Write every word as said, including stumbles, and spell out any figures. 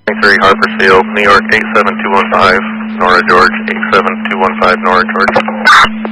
three Harpersfield, New York eight seven two one five, Nora George eight seven two one five, Nora George.